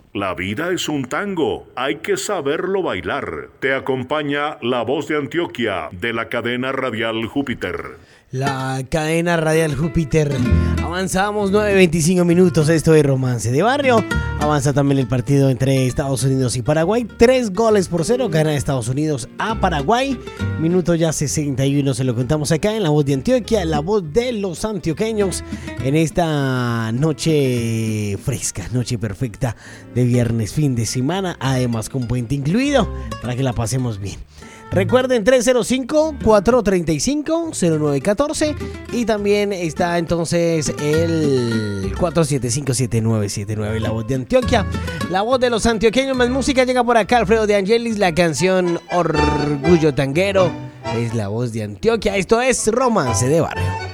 La vida es un tango, hay que saberlo bailar. Te acompaña La Voz de Antioquia de la cadena radial Júpiter. La cadena radial Júpiter. Avanzamos 9:25 minutos. Esto es Romance de Barrio. Avanza también el partido entre Estados Unidos y Paraguay. 3-0 gana Estados Unidos a Paraguay. Minuto ya 61. Se lo contamos acá en La Voz de Antioquia, la voz de los antioqueños. En esta noche fresca, noche perfecta de viernes, fin de semana. Además con puente incluido, para que la pasemos bien. Recuerden 305-435-0914 y también está entonces el 475-7979, La Voz de Antioquia, la voz de los antioqueños. Más música llega por acá, Alfredo de Angelis, la canción Orgullo Tanguero, es La Voz de Antioquia. Esto es Romance de Barrio.